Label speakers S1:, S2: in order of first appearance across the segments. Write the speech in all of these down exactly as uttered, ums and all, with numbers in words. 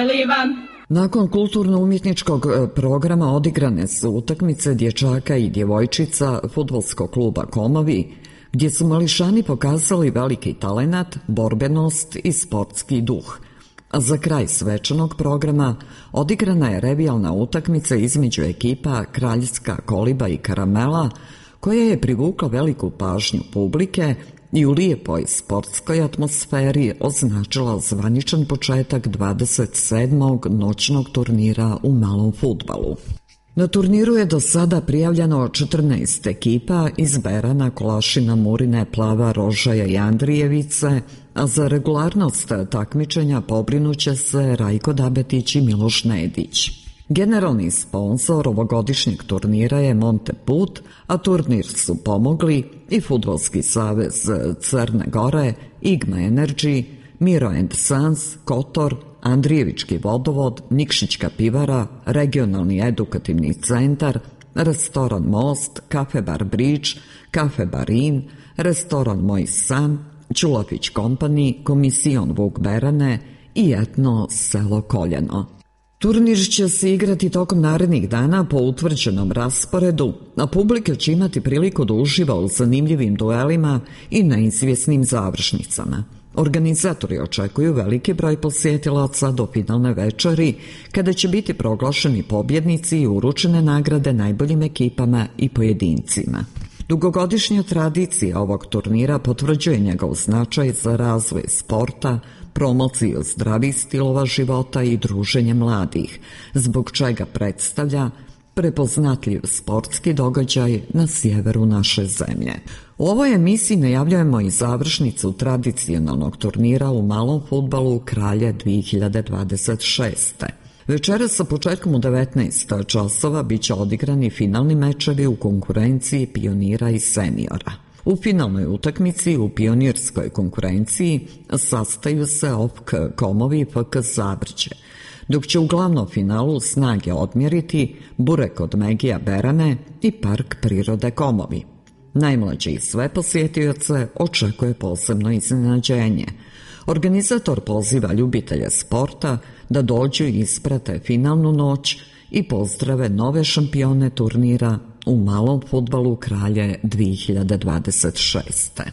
S1: Nakon kulturno-umjetničkog programa odigrane su utakmice dječaka i djevojčica fudbalskog kluba Komovi, gdje su mališani pokazali veliki talenat, borbenost i sportski duh. A za kraj svečanog programa odigrana je revijalna utakmica između ekipa Kraljevska koliba i Karamela, koja je privukla veliku pažnju publike i u lijepoj sportskoj atmosferi označila zvaničan početak dvadeset sedmog noćnog turnira u malom fudbalu. Na turniru je do sada prijavljeno četrnaest ekipa iz Berana, Kolašina, Murine, Plava, Rožaja i Andrijevice, a za regularnost takmičenja pobrinuće se Rajko Dabetić i Miloš Nedić. Generalni sponsor ovogodišnjeg turnira je Monteput, a turnir su pomogli i Fudbalski savez Crne Gore, Igma Energy, Miro and Sons, Kotor, Andrijevički vodovod, Nikšićka pivara, Regionalni edukativni centar, Restoran Most, Kafe Bar Bridge, Kafe Barin, Restoran Moj san, Ćulafić Company, Komisijon Vuk Berane i Etno selo Koljeno. Turnir će se igrati tokom narednih dana po utvrđenom rasporedu, a publika će imati priliku da uživa u zanimljivim duelima i neizvjesnim završnicama. Organizatori očekuju veliki broj posjetilaca do finalne večeri, kada će biti proglašeni pobjednici i uručene nagrade najboljim ekipama i pojedincima. Dugogodišnja tradicija ovog turnira potvrđuje njegov značaj za razvoj sporta, promociju zdravih stilova života i druženje mladih, zbog čega predstavlja prepoznatljiv sportski događaj na sjeveru naše zemlje. U ovoj emisiji najavljujemo i završnicu tradicionalnog turnira u malom fudbalu Kralje dvije hiljade dvadeset šeste. Večeras sa početkom u devetnaest časova bit će odigrani finalni mečevi u konkurenciji pionira i seniora. U finalnoj utakmici u pionirskoj konkurenciji sastaju se O F K Komovi i F K Zavrđe, dok će u glavnom finalu snage odmjeriti Burek od Megija Berane i Park prirode Komovi. Najmlađi sve posjetioce očekuje posebno iznenađenje. Organizator poziva ljubitelje sporta da dođu i isprate finalnu noć i pozdrave nove šampione turnira u malom fudbalu Kralje dvije hiljade dvadeset šeste.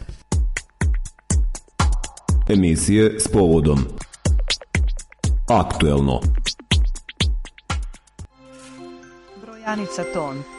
S2: Emisije s povodom Aktuelno.
S3: Brojanica ton